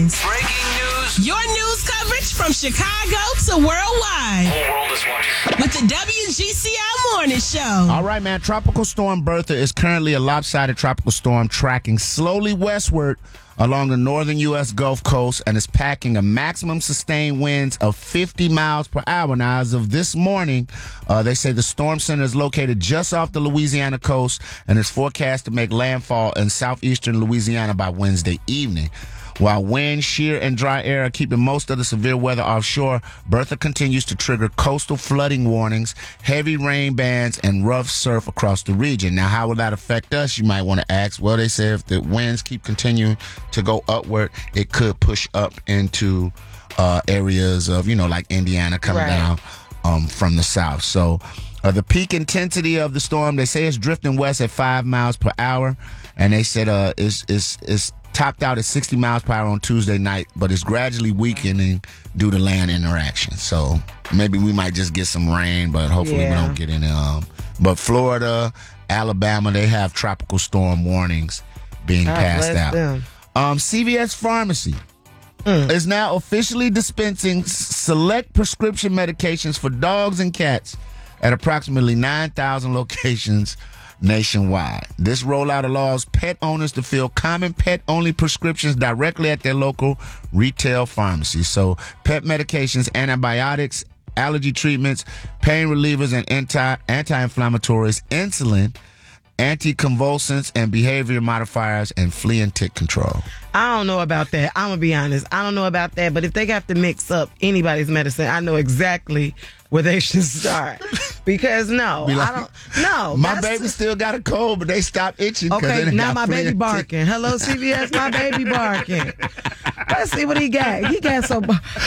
headlines. Breaking news. Your news coverage from Chicago to worldwide. The whole world is watching. With the WGCI Morning Show. All right, man. Tropical Storm Bertha is currently a lopsided tropical storm tracking slowly westward along the northern U.S. Gulf Coast and is packing a maximum sustained winds of 50 miles per hour. Now, as of this morning, they say the storm center is located just off the Louisiana coast and is forecast to make landfall in southeastern Louisiana by Wednesday evening. While wind, shear, and dry air are keeping most of the severe weather offshore, Bertha continues to trigger coastal flooding warnings, heavy rain bands, and rough surf across the region. Now, how will that affect us, you might want to ask? Well, they say if the winds keep continuing to go upward, it could push up into areas of, like Indiana coming down from the south. So the peak intensity of the storm, they say it's drifting west at 5 miles per hour, and they said it's topped out at 60 miles per hour on Tuesday night, but it's gradually weakening due to land interaction. So maybe we might just get some rain, but hopefully we don't get any. But Florida, Alabama, they have tropical storm warnings being passed out. CVS Pharmacy is now officially dispensing select prescription medications for dogs and cats at approximately 9,000 locations nationwide. This rollout allows pet owners to fill common pet-only prescriptions directly at their local retail pharmacy. So pet medications, antibiotics, allergy treatments, pain relievers and anti-inflammatories, insulin, anticonvulsants, and behavior modifiers, and flea and tick control. I don't know about that. I'm going to be honest. I don't know about that. But if they have to mix up anybody's medicine, I know exactly where they should start. Because I don't know. My baby still got a cold, but they stopped itching. Okay, now my baby barking. Hello, CVS, my baby barking. Let's see what he got. He got some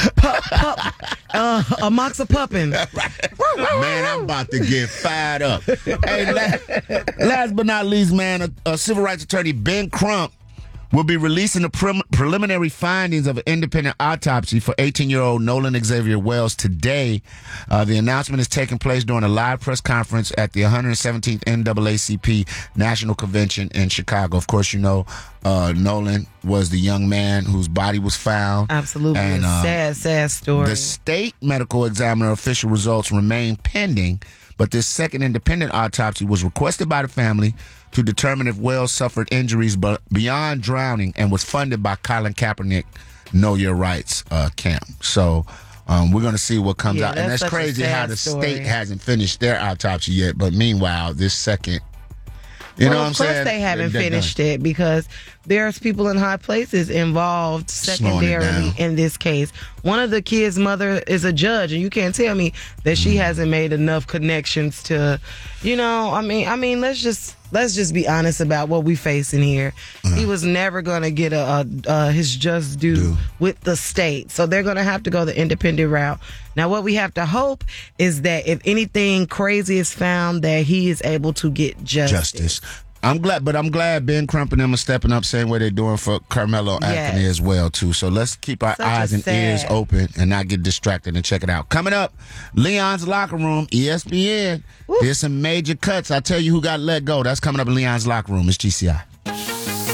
amoxicillin. Man, I'm about to get fired up. Hey, last but not least, man, a civil rights attorney, Ben Crump, will be releasing the preliminary findings of an independent autopsy for 18-year-old Nolan Xavier Wells today. The announcement is taking place during a live press conference at the 117th NAACP National Convention in Chicago. Of course, Nolan was the young man whose body was found. Absolutely. And, sad story. The state medical examiner official results remain pending, but this second independent autopsy was requested by the family to determine if Wells suffered injuries beyond drowning and was funded by Colin Kaepernick Know Your Rights camp. So we're going to see what comes out. And that's crazy how the state hasn't finished their autopsy yet. But meanwhile, this second, you know what I'm saying? Of course they haven't finished it because there's people in high places involved secondarily in this case. One of the kids' mother is a judge, and you can't tell me that she hasn't made enough connections to, I mean, let's just be honest about what we facing here. He was never going to get his just due with the state. So they're going to have to go the independent route. Now, what we have to hope is that if anything crazy is found, that he is able to get justice. I'm glad Ben Crump and them are stepping up, saying what they're doing for Carmelo Anthony as well, too. So let's keep our eyes and ears open and not get distracted and check it out. Coming up, Leon's Locker Room, ESPN. Here's some major cuts. I'll tell you who got let go. That's coming up in Leon's Locker Room. It's GCI.